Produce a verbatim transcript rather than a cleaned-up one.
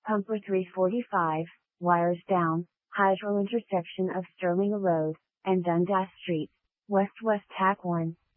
Pumper three forty-five, wires down, hydro intersection of Sterling Road and Dundas Street, West West Tack one.